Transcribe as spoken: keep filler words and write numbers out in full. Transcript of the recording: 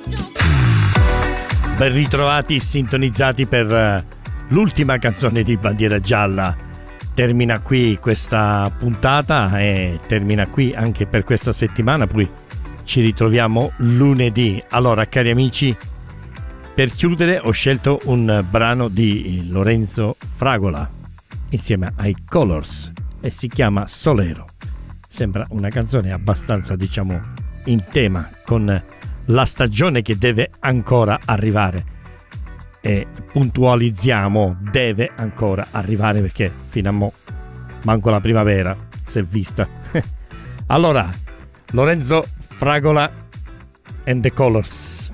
Ben ritrovati, sintonizzati per l'ultima canzone di Bandiera Gialla. Termina qui questa puntata e termina qui anche per questa settimana, poi ci ritroviamo lunedì. Allora, cari amici, per chiudere ho scelto un brano di Lorenzo Fragola insieme ai Colors e si chiama Solero. Sembra una canzone abbastanza, diciamo, in tema con la stagione che deve ancora arrivare, e puntualizziamo deve ancora arrivare perché fino a mo' manco la primavera si è vista. Allora, Lorenzo Fragola and the Colors.